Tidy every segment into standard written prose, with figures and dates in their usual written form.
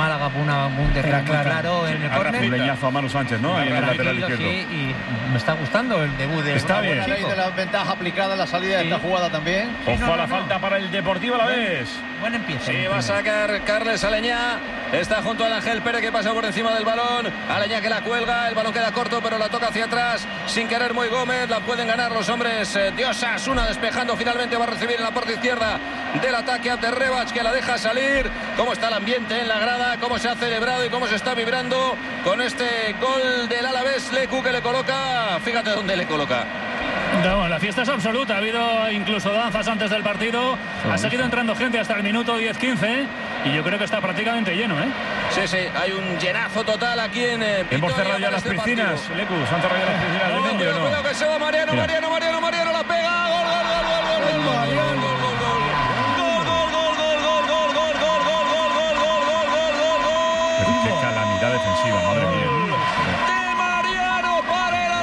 Málaga por un desvío claro en el córner. Un leñazo a Manu Sánchez, ¿no? Ahí en el lateral izquierdo. Sí, y me está gustando el debut de... Está bien. La ley de la ventaja aplicada en la salida de esta jugada también. Ojo a la falta para el Deportivo Alavés. Buen empiezo. Sí, va a sacar Carles Aleñá. Está junto al Ángel Pérez, que pasa por encima del balón. Aleñá que la cuelga. El balón queda corto, pero la toca hacia atrás. Sin querer muy Gómez. La pueden ganar los hombres de Osasuna. Despejando finalmente. Va a recibir en la parte izquierda del ataque a Terrebach, que la deja salir. Cómo está el ambiente en la grada. Cómo se ha celebrado y cómo se está vibrando con este gol del Alavés. Lecu, que le coloca. Fíjate dónde le coloca. No, la fiesta es absoluta. Ha habido incluso danzas antes del partido. Ha seguido entrando gente hasta el minuto 10-15 y yo creo que está prácticamente lleno, ¿eh? Sí, sí, hay un llenazo total aquí en Hemos cerrado ya las piscinas, Lecu. ¿Se han cerrado ya las piscinas del Mendy o no? Cuidado que se va Mariano, Mariano la pega. Gol. Qué calamidad defensiva, madre mía. De Mariano para el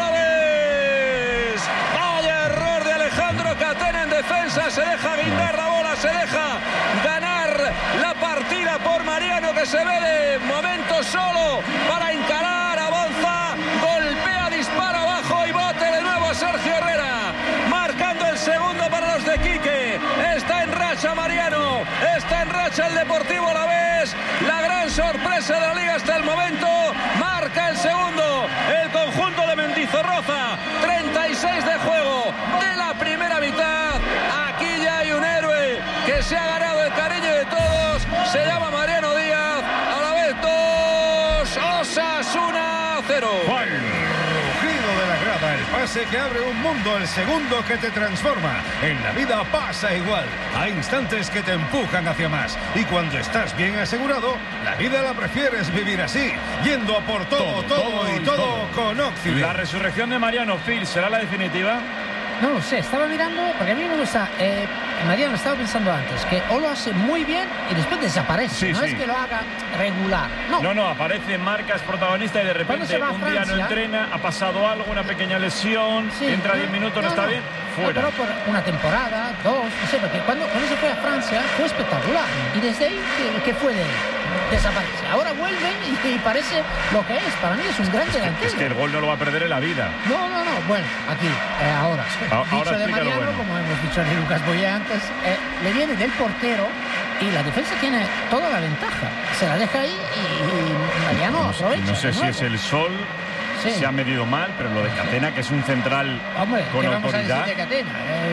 Alavés. Vaya error de Alejandro Catena en defensa. Se deja guindar la bola, se deja ganar la partida por Mariano, que se ve de momento solo para encarar, avanza, golpea, dispara abajo y bate de nuevo a Sergio Herrera, marcando el segundo para los de Quique. Está en racha Mariano, está en racha el Deportivo Alavés, la gran sorpresa de la liga hasta el momento. Marca el segundo el conjunto de Mendizorroza. 36 de juego de la primera mitad. Aquí ya hay un héroe que se ha ganado el cariño de todos. Se llama Mariano Díaz. Alavés 2, Osasuna 0. Rugido de la grada, el pase que abre un mundo, el segundo que te transforma. En la vida pasa igual. Hay instantes que te empujan hacia más. Y cuando estás bien asegurado, la vida la prefieres vivir así, yendo a por todo con Occident. La resurrección de Mariano, Phil, ¿será la definitiva? No lo sé, estaba mirando, porque a mí me gusta, Mariano, estaba pensando antes, que o lo hace muy bien y después desaparece, no es que lo haga regular. No, aparece, marca, es protagonista y de repente un día no entrena, ha pasado algo, una pequeña lesión, entra 10 minutos, no está bien, fuera. Pero por una temporada, dos, no sé, porque cuando se fue a Francia fue espectacular y desde ahí, ¿qué fue de él? Desaparece. Ahora vuelve y parece lo que es. Para mí es un gran delantero. Es que el gol no lo va a perder en la vida. No. Bueno, aquí, ahora. Dicho de Mariano, bueno, como hemos dicho de Lucas Boyé antes, le viene del portero y la defensa tiene toda la ventaja. Se la deja ahí y Mariano aprovecha. No sé si es el sol. Sí. Se ha medido mal, pero lo de Catena, que es un central con ¿qué autoridad. Vamos a decir de Catena?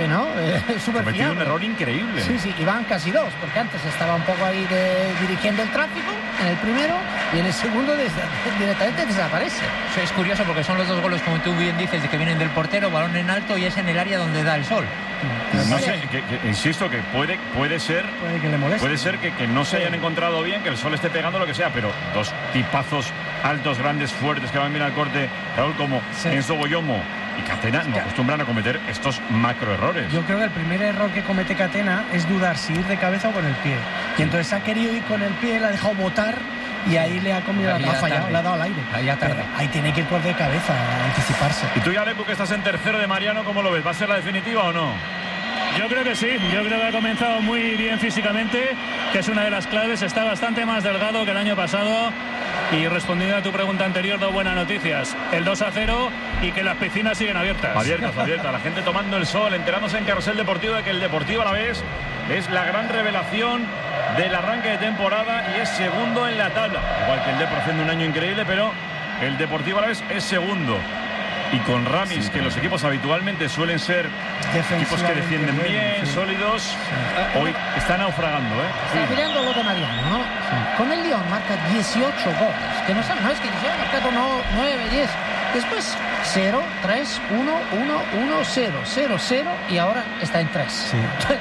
Súper cometido un error increíble. Sí, y van casi dos, porque antes estaba un poco ahí dirigiendo el tráfico en el primero y en el segundo directamente desaparece. Eso es curioso porque son los dos goles, como tú bien dices, que vienen del portero, balón en alto y es en el área donde da el sol. No sé, insisto que puede ser que le moleste. Puede ser que no se hayan encontrado bien, que el sol esté pegando lo que sea, pero dos tipazos altos, grandes, fuertes que van bien al corte, Raúl, como Enzo Boyomo y Catena, no acostumbran a cometer estos macroerrores. Yo creo que el primer error que comete Catena es dudar si ir de cabeza o con el pie, y entonces ha querido ir con el pie, le ha dejado botar y ahí le ha comido, le ha dado al aire. Ahí tiene que ir por de cabeza, a anticiparse. Y tú, ya, Lecu, que estás en tercero de Mariano, ¿cómo lo ves? ¿Va a ser la definitiva o no? Yo creo que sí, yo creo que ha comenzado muy bien físicamente, que es una de las claves, está bastante más delgado que el año pasado y respondiendo a tu pregunta anterior, dos buenas noticias, el 2-0 y que las piscinas siguen abiertas. Abiertas, la gente tomando el sol, enterándose en Carrusel Deportivo de que el Deportivo Alavés es la gran revelación del arranque de temporada y es segundo en la tabla, igual que el Depor haciendo un año increíble, pero el Deportivo Alavés es segundo. Y con Ramis, que los equipos habitualmente suelen ser equipos que defienden bien, sólidos, hoy está naufragando, Está mirando lo de Mariano, ¿no? Sí. Con el Lyon marca 18 goles, que no es que ya ha marcado 9, 10. Después 0, 3, 1, 1, 1, 0, 0, 0 y ahora está en 3. Sí.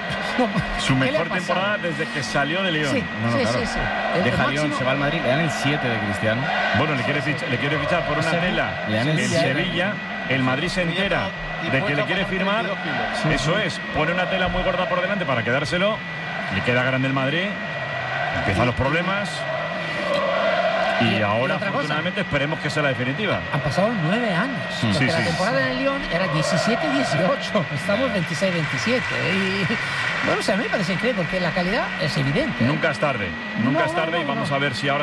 Su mejor temporada desde que salió de Lyon. Sí. Deja Lyon, se va al Madrid, le dan el 7 de Cristiano. Bueno, le quiere fichar por una tela el Sevilla. El Madrid se entera de que le quiere firmar. Eso es, pone una tela muy gorda por delante para quedárselo. Le queda grande el Madrid. Empiezan los problemas. Y ahora, afortunadamente, esperemos que sea la definitiva. Han pasado 9 años. Porque la temporada en el Lyon era 17-18. Estamos 26-27. Y bueno, a mí me parece increíble porque la calidad es evidente. Nunca es tarde. Y vamos a ver si ahora